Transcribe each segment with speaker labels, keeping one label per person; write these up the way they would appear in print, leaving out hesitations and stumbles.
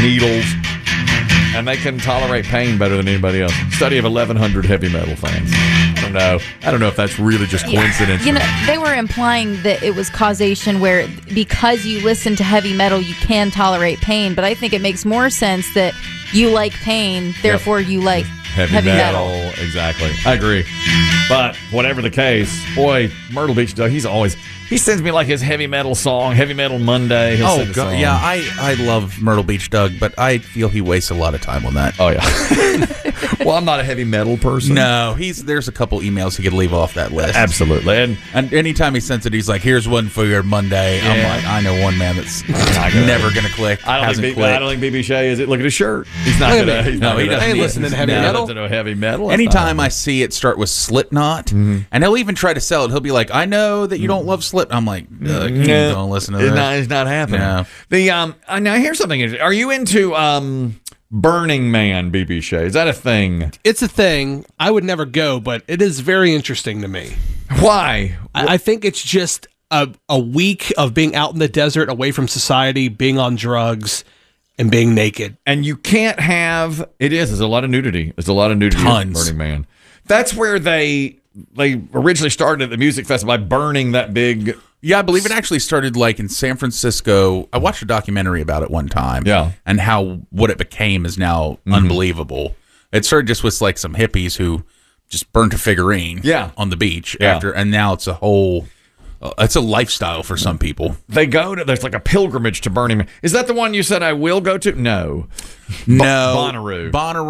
Speaker 1: needles, and they can tolerate pain better than anybody else. Study of 1,100 heavy metal fans. I don't know if that's really just coincidence.
Speaker 2: You know, they were implying that it was causation where because you listen to heavy metal, you can tolerate pain. But I think it makes more sense that you like pain, therefore you like heavy metal.
Speaker 1: Exactly. I agree. But whatever the case, boy, Myrtle Beach Doug, he sends me like his heavy metal song, Heavy Metal Monday. He'll send a song.
Speaker 3: Yeah, I love Myrtle Beach Doug, but I feel he wastes a lot of time on that.
Speaker 1: Oh, yeah. Well, I'm not a heavy metal person.
Speaker 3: No, there's a couple emails he could leave off that list.
Speaker 1: Absolutely.
Speaker 3: And anytime he sends it, he's like, here's one for your Monday. Yeah. I'm like, I know one man that's never going to click.
Speaker 1: I don't think BB Shea is it. Look at his shirt. He's not going to.
Speaker 3: He doesn't
Speaker 4: listen to heavy metal.
Speaker 1: He doesn't know heavy metal.
Speaker 3: Anytime I see it start with Slipknot, and he'll even try to sell it, he'll be like, I know that you don't love Slipknot. I'm like, don't listen to that.
Speaker 1: It's not happening.
Speaker 3: No.
Speaker 1: Now here's something interesting. Are you into Burning Man, BB Shea? Is that a thing?
Speaker 4: It's a thing. I would never go, but it is very interesting to me.
Speaker 1: Why?
Speaker 4: I think it's just a week of being out in the desert, away from society, being on drugs, and being naked.
Speaker 1: And you can't have... There's a lot of nudity. There's a lot of nudity
Speaker 3: Tons.
Speaker 1: at Burning Man. That's where they originally started at the music festival by burning that big...
Speaker 3: Yeah, I believe it actually started like in San Francisco. I watched a documentary about it one time.
Speaker 1: Yeah.
Speaker 3: And how what it became is now unbelievable. It started just with like some hippies who just burnt a figurine on the beach after, and now it's a whole... it's a lifestyle for some people.
Speaker 1: There's like a pilgrimage to Burning Man. Is that the one you said I will go to? No.
Speaker 3: Bonnaroo.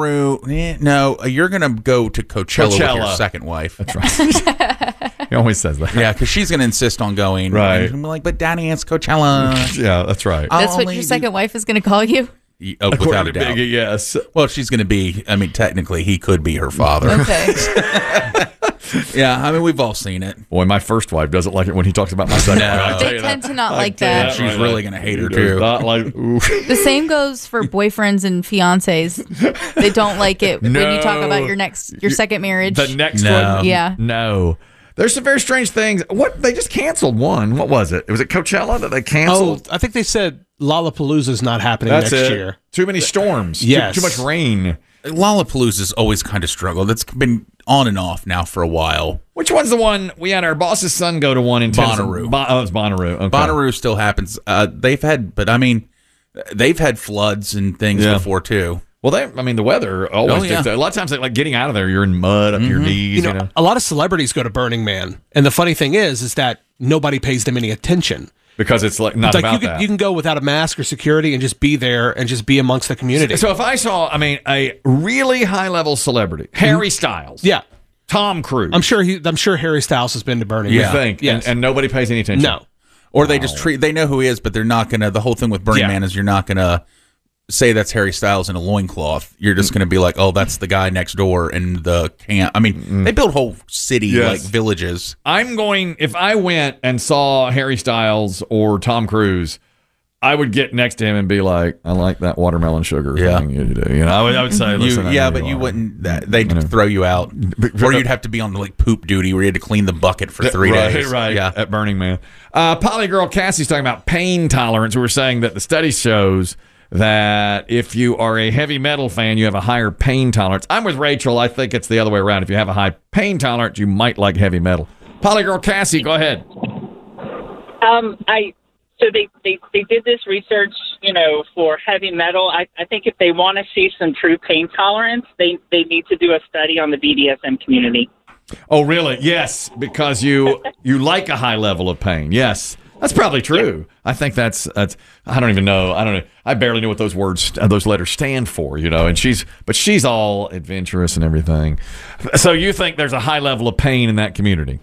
Speaker 3: No, you're going to go to Coachella with your second wife.
Speaker 1: That's right. He always says that.
Speaker 3: Yeah, because she's going to insist on going.
Speaker 1: Right.
Speaker 3: And I'm like, but Daddy, it's Coachella.
Speaker 1: Yeah, that's right.
Speaker 2: That's what your second wife is going to call you?
Speaker 3: Without a doubt.
Speaker 1: Yes.
Speaker 3: Well, she's going to be, technically, he could be her father.
Speaker 2: Okay.
Speaker 3: Yeah, we've all seen it.
Speaker 1: Boy, my first wife doesn't like it when he talks about my second wife.
Speaker 2: They tend to not like that.
Speaker 3: She's really going to hate her, too.
Speaker 1: Not like,
Speaker 2: the same goes for boyfriends and fiancés. They don't like it when you talk about your second marriage.
Speaker 1: The next one?
Speaker 2: Yeah.
Speaker 1: No. There's some very strange things. They just canceled one. What was it? Was it Coachella that they canceled?
Speaker 4: I think they said Lollapalooza's not happening next year.
Speaker 1: Too many storms.
Speaker 4: Yes.
Speaker 1: Too much rain.
Speaker 3: Lollapalooza's always kind of struggled. It's been on and off now for a while.
Speaker 1: Which one's the one we had our boss's son go to one in
Speaker 3: Bonnaroo?
Speaker 1: It's Bonnaroo. Okay.
Speaker 3: Bonnaroo still happens. They've had floods and things before too.
Speaker 1: Well, the weather always dictates. A lot of times, like getting out of there, you're in mud up your knees. You know,
Speaker 4: a lot of celebrities go to Burning Man, and the funny thing is that nobody pays them any attention.
Speaker 1: Because it's like not about that.
Speaker 4: You can go without a mask or security and just be there and just be amongst the community.
Speaker 1: So if I saw, a really high-level celebrity, Harry Styles, Tom Cruise,
Speaker 4: I'm sure Harry Styles has been to Burning Man.
Speaker 1: You think?
Speaker 4: Yes.
Speaker 1: And nobody pays any attention.
Speaker 4: No.
Speaker 3: Or they just they know who he is, but they're not gonna. The whole thing with Burning Man is you're not gonna say that's Harry Styles in a loincloth. You're just going to be like, oh, that's the guy next door in the camp. They build whole city like villages.
Speaker 1: If I went and saw Harry Styles or Tom Cruise, I would get next to him and be like, I like that watermelon sugar thing you do. I would say, listen,
Speaker 3: but you wouldn't. They'd throw you out, or you'd have to be on like poop duty where you had to clean the bucket for 3 days.
Speaker 1: Right, at Burning Man. Polygirl Cassie's talking about pain tolerance. We were saying that the study shows that if you are a heavy metal fan, you have a higher pain tolerance. I'm with Rachel. I think it's the other way around. If you have a high pain tolerance, you might like heavy metal. Polygirl Cassie, go ahead.
Speaker 5: So they did this research, for heavy metal. I think if they want to see some true pain tolerance, they need to do a study on the BDSM community.
Speaker 1: Oh, really? Yes, because you like a high level of pain. Yes. That's probably true. Yeah. I think that's. I don't even know. I don't know. I barely know what those letters stand for. And she's all adventurous and everything. So you think there's a high level of pain in that community?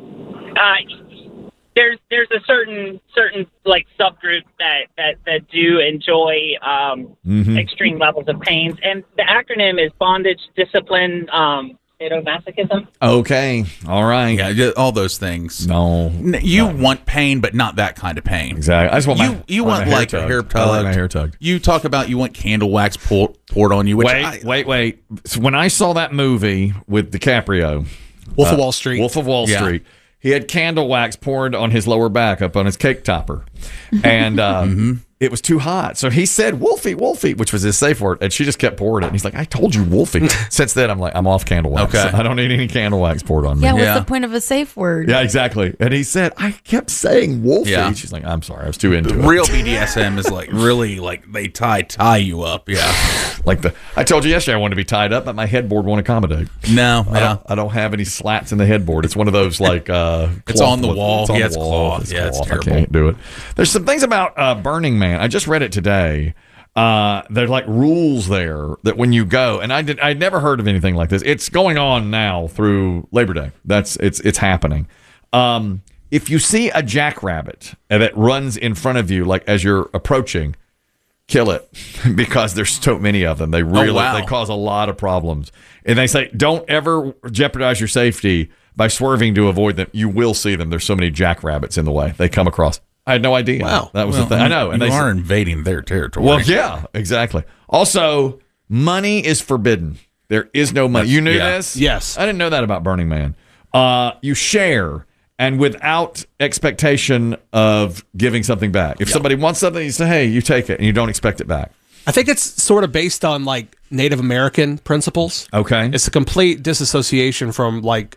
Speaker 5: There's a certain like subgroup that do enjoy extreme levels of pains, and the acronym is bondage, discipline, sadomasochism.
Speaker 1: Okay, all right,
Speaker 3: yeah, all those things.
Speaker 1: No,
Speaker 3: you want pain, but not that kind of pain.
Speaker 1: Exactly. I just want
Speaker 3: you want like a hair tug.
Speaker 1: My hair tugged.
Speaker 3: You talk about you want candle wax poured on you. Which
Speaker 1: Wait. So when I saw that movie with DiCaprio,
Speaker 4: Wolf of Wall Street.
Speaker 1: He had candle wax poured on his lower back up on his cake topper. And it was too hot. So he said, Wolfie, Wolfie, which was his safe word. And she just kept pouring it. And he's like, I told you, Wolfie. Since then, I'm like, I'm off candle wax.
Speaker 3: Okay.
Speaker 1: I don't need any candle wax poured on me.
Speaker 2: Yeah, what's the point of a safe word?
Speaker 1: Yeah, exactly. And he said, I kept saying Wolfie.
Speaker 3: Yeah.
Speaker 1: She's like, I'm sorry. I was too into it.
Speaker 3: Real BDSM is like really like they tie you up. Yeah.
Speaker 1: I told you yesterday I wanted to be tied up, but my headboard won't accommodate.
Speaker 3: No.
Speaker 1: I don't have any slats in the headboard. It's one of those like
Speaker 3: It's on the wall.
Speaker 1: It's on
Speaker 3: It's cloth. Yeah, it's terrible.
Speaker 1: I can't do it. There's some things about Burning Man. I just read it today. There's like rules there that when you go, and I'd never heard of anything like this. It's going on now through Labor Day. It's happening. If you see a jackrabbit that runs in front of you, like as you're approaching, kill it because there's so many of them. They they cause a lot of problems. And they say don't ever jeopardize your safety by swerving to avoid them. You will see them. There's so many jackrabbits in the way. They come across. I had no idea.
Speaker 3: Wow.
Speaker 1: That was the thing. I know.
Speaker 3: And you are invading their territory.
Speaker 1: Well, yeah, exactly. Also, money is forbidden. There is no money. You knew this?
Speaker 4: Yes.
Speaker 1: I didn't know that about Burning Man. You share and without expectation of giving something back. If somebody wants something, you say, hey, you take it, and you don't expect it back.
Speaker 4: I think it's sort of based on like Native American principles.
Speaker 1: Okay.
Speaker 4: It's a complete disassociation from like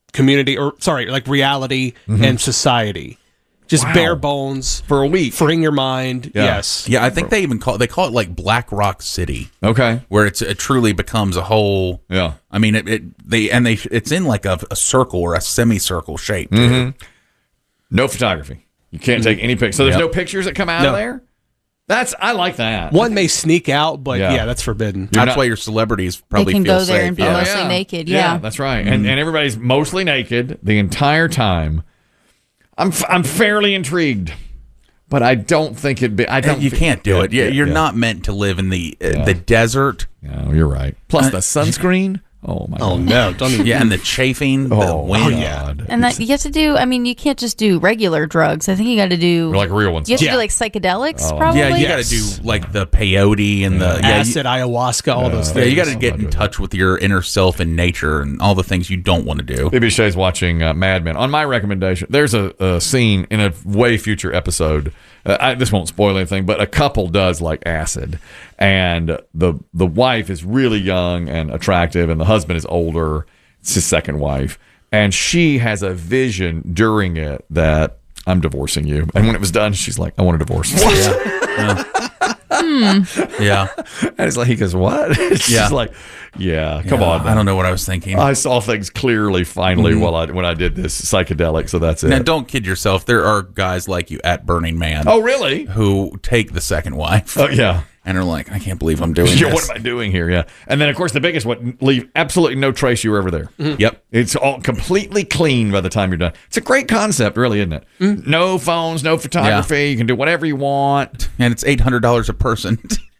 Speaker 4: reality and society. Just bare bones
Speaker 1: for a week,
Speaker 4: freeing your mind.
Speaker 1: Yeah.
Speaker 4: Yes,
Speaker 3: yeah. I think they call it like Black Rock City.
Speaker 1: Okay,
Speaker 3: where it truly becomes a whole.
Speaker 1: Yeah,
Speaker 3: I mean it's in like a circle or a semicircle shape.
Speaker 1: Mm-hmm. No photography. You can't take any pictures. So there's no pictures that come out of there. I like that.
Speaker 4: One may sneak out, but yeah that's forbidden.
Speaker 3: That's why your celebrities probably
Speaker 2: they can
Speaker 3: feel
Speaker 2: go there
Speaker 3: safe.
Speaker 2: and be mostly naked. Yeah,
Speaker 1: that's right. And everybody's mostly naked the entire time. I'm fairly intrigued, but I don't think it'd be.
Speaker 3: You can't do it. You're not meant to live in the desert.
Speaker 1: No, you're right. Plus the sunscreen. Oh my God.
Speaker 4: No! Don't even.
Speaker 3: Yeah, and the chafing. The wind.
Speaker 2: And that you have to do. I mean, you can't just do regular drugs. I think you got to do
Speaker 1: like real ones.
Speaker 2: You have to do like psychedelics, probably.
Speaker 3: Yeah, you got to do like the peyote and the
Speaker 4: acid, ayahuasca, all those things.
Speaker 3: Yeah, you got to get in touch with your inner self and nature and all the things you don't want to do.
Speaker 1: Baby Shay's watching Mad Men. On my recommendation, there's a scene in a way future episode. This won't spoil anything, but a couple does like acid, and the wife is really young and attractive, and the husband is older. It's his second wife, and she has a vision during it that I'm divorcing you. And when it was done, she's like, I want a divorce.
Speaker 3: Yeah.
Speaker 1: And it's like, he goes, what? She's like, come on.
Speaker 3: I don't know what I was thinking.
Speaker 1: I saw things clearly finally when I did this psychedelic, so that's it.
Speaker 3: Now, don't kid yourself. There are guys like you at Burning Man.
Speaker 1: Oh, really?
Speaker 3: Who take the second wife.
Speaker 1: Oh, yeah.
Speaker 3: And are like, I can't believe I'm doing this.
Speaker 1: What am I doing here? Yeah. And then, of course, the biggest one, leave absolutely no trace you were ever there.
Speaker 3: Mm-hmm. Yep.
Speaker 1: It's all completely clean by the time you're done. It's a great concept, really, isn't it? Mm-hmm. No phones, no photography. Yeah. You can do whatever you want.
Speaker 3: And it's $800 a person.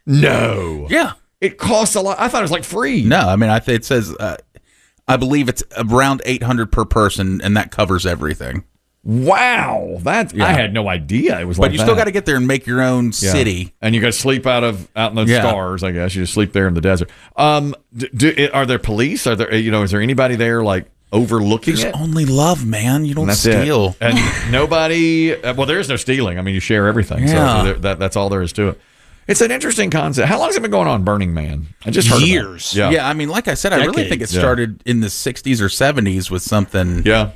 Speaker 1: No.
Speaker 3: Yeah.
Speaker 1: It costs a lot. I thought it was like free.
Speaker 3: No, I mean, it says, I believe it's around $800 per person, and that covers everything.
Speaker 1: Wow, I had no idea it was like that.
Speaker 3: But you still got to get there and make your own city,
Speaker 1: and you got to sleep out in the stars. I guess you just sleep there in the desert. Are there police? Are there is there anybody there like overlooking
Speaker 3: There's
Speaker 1: it?
Speaker 3: only love, man. You don't steal,
Speaker 1: and nobody. Well, there is no stealing. I mean, you share everything.
Speaker 3: Yeah.
Speaker 1: So that's all there is to it. It's an interesting concept. How long has it been going on, Burning Man? I just heard
Speaker 4: years.
Speaker 3: Yeah, I mean, like I said, I really think it started in the 60s or 70s with something.
Speaker 1: Yeah,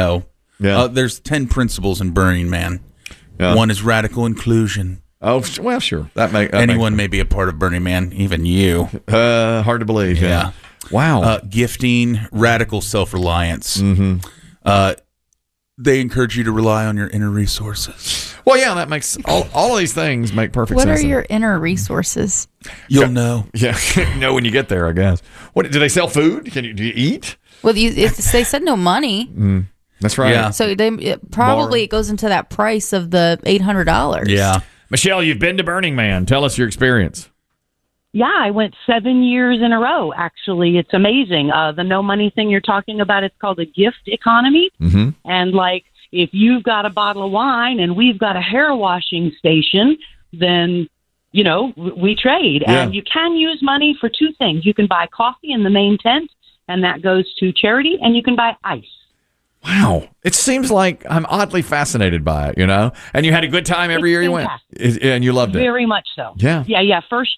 Speaker 3: there's 10 principles in Burning Man. Yeah. One is radical inclusion.
Speaker 1: Oh, well, sure.
Speaker 3: Anyone may be a part of Burning Man, even you.
Speaker 1: Hard to believe. Yeah. Wow.
Speaker 3: Gifting, radical self-reliance.
Speaker 1: Mm-hmm.
Speaker 3: They encourage you to rely on your inner resources.
Speaker 1: Well, yeah, that makes all of these things make perfect sense.
Speaker 2: What are your inner resources?
Speaker 3: You'll know.
Speaker 1: Yeah, know when you get there, I guess. What do they sell food? Do you eat?
Speaker 2: Well, they said no money.
Speaker 1: Mm. That's right.
Speaker 2: Yeah. So it goes into that price of the $800.
Speaker 3: Yeah.
Speaker 1: Michelle, you've been to Burning Man. Tell us your experience.
Speaker 6: Yeah, I went 7 years in a row, actually. It's amazing. The no money thing you're talking about, it's called a gift economy.
Speaker 1: Mm-hmm.
Speaker 6: And like, if you've got a bottle of wine and we've got a hair washing station, then, we trade.
Speaker 1: Yeah.
Speaker 6: And you can use money for two things. You can buy coffee in the main tent, and that goes to charity, and you can buy ice.
Speaker 1: Wow. It seems like I'm oddly fascinated by it, you know? And you had a good time every year you went? And you loved it?
Speaker 6: Very much so.
Speaker 1: Yeah.
Speaker 6: Yeah. First